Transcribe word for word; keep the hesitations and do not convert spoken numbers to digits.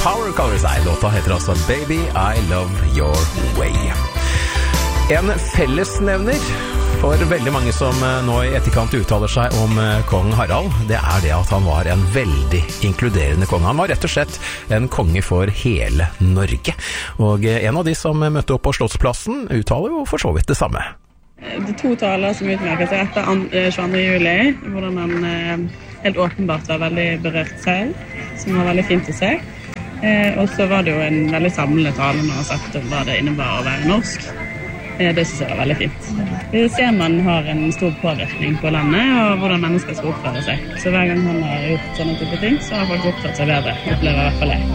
Power Colors er låta heter altså Baby, I Love Your Way. En fellesnevner for veldig mange som nå i etterkant uttaler seg om kong Harald, det er det at han var en veldig inkluderende konge. Han var rett og slett en konge for hele Norge. Og en av de som møtte opp på Slottsplassen uttaler jo for så vidt det samme. Det er to taler som utmerker seg etter tjueandre juli, hvordan han helt åpenbart var veldig berørt selv, som var veldig fint å se. Eh, og så var det jo en veldig samlende tale når han sagt om hva det innebar å være norsk. Eh, det synes jeg var veldig fint. Det ser man har en stor påvirkning på landet og hvordan mennesker skal oppføre seg. Så hver gang han har gjort sånne type ting, så har folk opptatt seg bedre, opplever i hvert fall jeg.